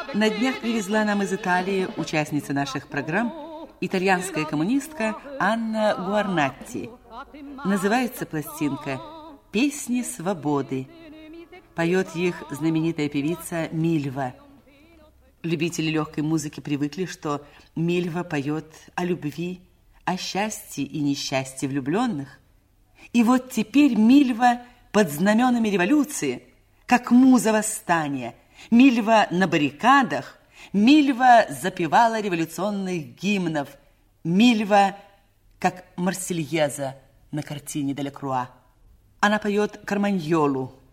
На днях привезла нам из Италии участница наших программ итальянская коммунистка Анна Гуарнатти. Называется пластинка «Песни свободы». Поет их знаменитая певица Мильва. Любители легкой музыки привыкли, что Мильва поет о любви, о счастье и несчастье влюбленных. И вот теперь Мильва под знаменами революции, как муза восстания, Мильва на баррикадах, Мильва запевала революционных гимнов, Мильва как Марсельеза на картине Делакруа. Она поет Карманьолу,